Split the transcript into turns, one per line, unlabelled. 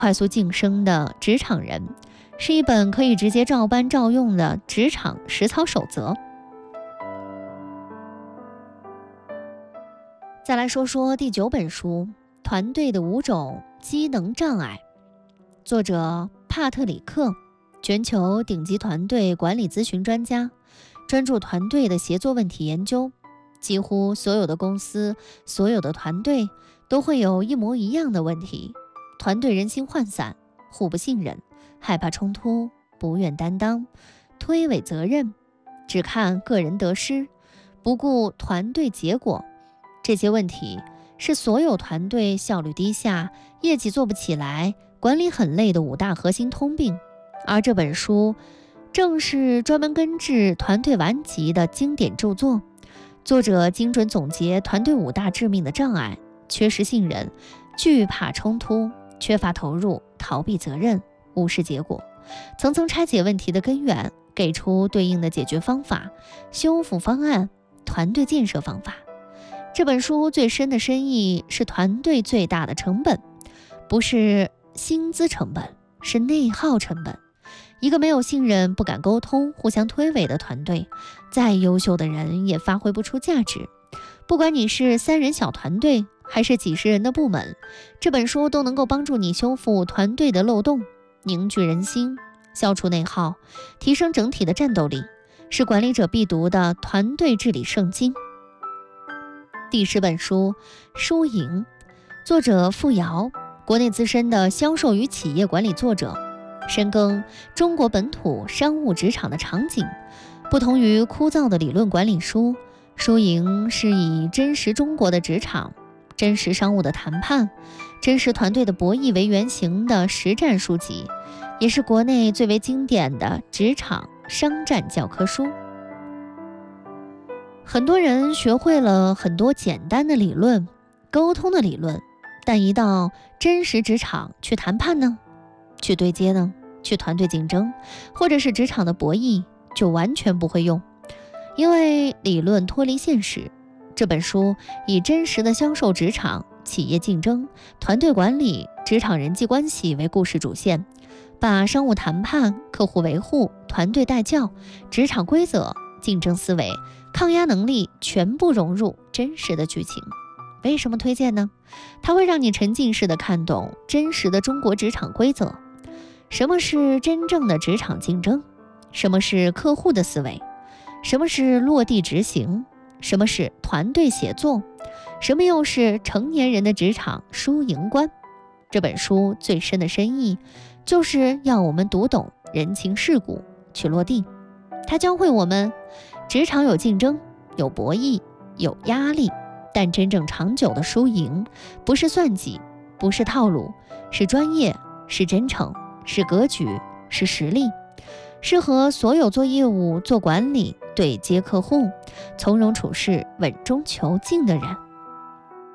快速晋升的职场人，是一本可以直接照搬照用的职场实操守则。再来说说第9本书，团队的5种机能障碍。作者帕特里克，全球顶级团队管理咨询专家，专注团队的协作问题研究。几乎所有的公司，所有的团队都会有一模一样的问题：团队人心涣散，互不信任，害怕冲突，不愿担当，推诿责任，只看个人得失，不顾团队结果。这些问题是所有团队效率低下、业绩做不起来、管理很累的5大核心通病。而这本书正是专门根治团队顽疾的经典著作。作者精准总结团队5大致命的障碍：缺失信任、惧怕冲突、缺乏投入、逃避责任、无视结果，层层拆解问题的根源，给出对应的解决方法、修复方案、团队建设方法。这本书最深的深意是，团队最大的成本不是薪资成本，是内耗成本。一个没有信任、不敢沟通、互相推诿的团队，再优秀的人也发挥不出价值。不管你是3人小团队，还是几十人的部门，这本书都能够帮助你修复团队的漏洞，凝聚人心，消除内耗，提升整体的战斗力，是管理者必读的团队治理圣经。第10本书《输赢》，作者付瑶，国内资深的销售与企业管理作者，深耕中国本土商务职场的场景。不同于枯燥的理论管理书，《输赢》是以真实中国的职场、真实商务的谈判、真实团队的博弈为原型的实战书籍，也是国内最为经典的职场商战教科书。很多人学会了很多简单的理论、沟通的理论，但一到真实职场去谈判呢，去对接呢，去团队竞争，或者是职场的博弈，就完全不会用，因为理论脱离现实。这本书以真实的销售职场、企业竞争、团队管理、职场人际关系为故事主线，把商务谈判、客户维护、团队带教、职场规则、竞争思维、抗压能力全部融入真实的剧情。为什么推荐呢？它会让你沉浸式的看懂真实的中国职场规则。什么是真正的职场竞争？什么是客户的思维？什么是落地执行？什么是团队协作？什么又是成年人的职场输赢观？这本书最深的深意，就是要我们读懂人情世故，去落地。它教会我们，职场有竞争，有博弈，有压力，但真正长久的输赢，不是算计，不是套路，是专业，是真诚，是格局，是实力，适合所有做业务、做管理、对接客户、从容处事、稳中求进的人。